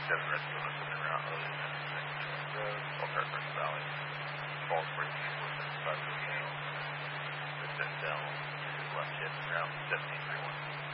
7 rescue on the route other than St. Road, Falkirk Valley, Falls Bridge, within 5 miles. Descend down to left hip route 17.